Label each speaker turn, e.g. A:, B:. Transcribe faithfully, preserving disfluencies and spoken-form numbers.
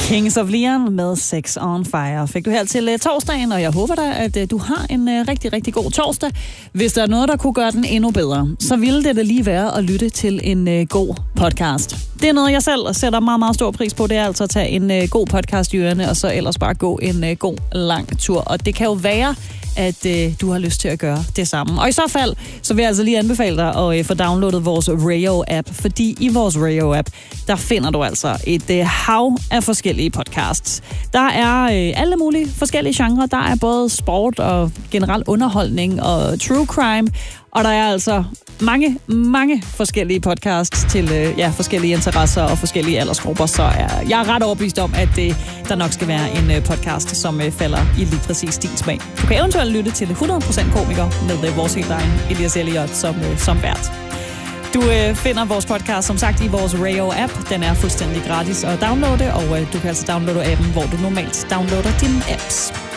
A: Kings of Leon med Sex on Fire fik du her til uh, torsdagen, og jeg håber da, at uh, du har en uh, rigtig, rigtig god torsdag. Hvis der er noget, der kunne gøre den endnu bedre, så ville det da lige være at lytte til en uh, god podcast. Det er noget, jeg selv sætter meget, meget stor pris på. Det er altså at tage en uh, god podcast i ørene, og så ellers bare gå en uh, god, lang tur. Og det kan jo være, at øh, du har lyst til at gøre det samme. Og i så fald, så vil jeg altså lige anbefale dig at øh, få downloadet vores Rayo-app, fordi i vores Rayo-app, der finder du altså et øh, hav af forskellige podcasts. Der er øh, alle mulige forskellige genrer. Der er både sport og generel underholdning og true crime, og der er altså mange, mange forskellige podcasts til øh, ja, forskellige interesser og forskellige aldersgrupper, så er jeg er ret overbevist om, at øh, der nok skal være en øh, podcast, som øh, falder i lige præcis din smag. Du kan eventuelt lytte til hundrede procent komiker med øh, vores helt egen Elias Elliot som, øh, som vært. Du øh, finder vores podcast, som sagt, i vores Rayo-app. Den er fuldstændig gratis at downloade, og øh, du kan altså downloade appen, hvor du normalt downloader dine apps.